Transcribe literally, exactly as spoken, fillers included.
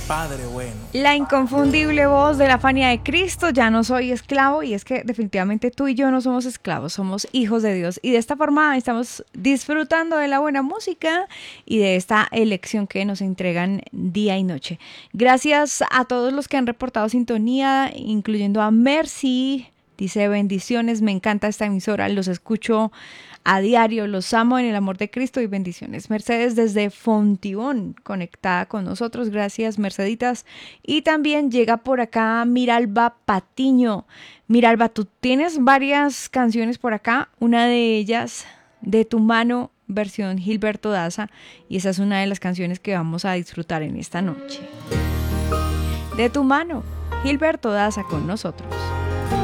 Padre bueno. La inconfundible voz de la Fania de Cristo, ya no soy esclavo, y es que definitivamente tú y yo no somos esclavos, somos hijos de Dios, y de esta forma estamos disfrutando de la buena música y de esta elección que nos entregan día y noche. Gracias a todos los que han reportado sintonía, incluyendo a Mercy. Dice: bendiciones, me encanta esta emisora, los escucho a diario, los amo en el amor de Cristo y bendiciones. Mercedes desde Fontibón, conectada con nosotros, gracias Merceditas. Y también llega por acá Miralba Patiño. Miralba, tú tienes varias canciones por acá, una de ellas, De tu mano, versión Gilberto Daza, y esa es una de las canciones que vamos a disfrutar en esta noche. De tu mano, Gilberto Daza con nosotros.